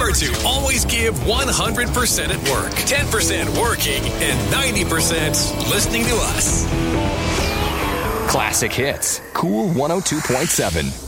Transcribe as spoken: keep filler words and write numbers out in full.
Remember to always give one hundred percent at work, ten percent working, and ninety percent listening to us. Classic Hits, Cool one oh two point seven.